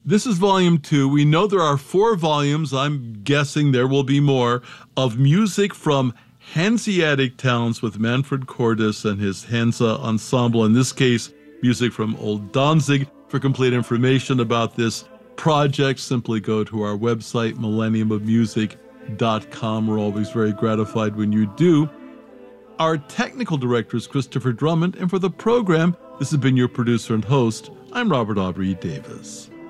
This is volume 2. We know there are 4 volumes, I'm guessing there will be more, of music from Hanseatic towns with Manfred Cordes and his Hansa Ensemble. In this case, music from Old Danzig. For complete information about this project, simply go to our website, millenniumofmusic.com. We're always very gratified when you do. Our technical director is Christopher Drummond, and for the program, this has been your producer and host. I'm Robert Aubrey Davis.